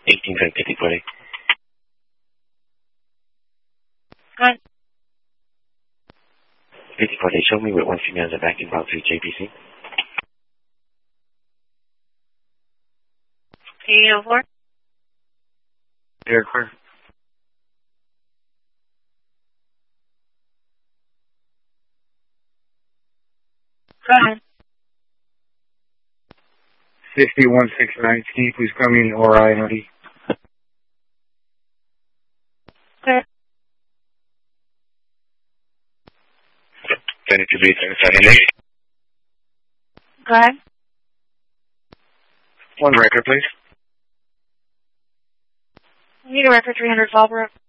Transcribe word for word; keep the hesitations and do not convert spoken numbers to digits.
eighteen ten fifty twenty. Hi. fifty forty, show me with one female in the back inbound to J P C. eighteen oh four. Air clear. Go ahead. sixty-one six nineteen, please come in or I N D. Clear. twenty-two B, seventy-seven. Go ahead. One record, please. I need a record three hundred Fallbrook.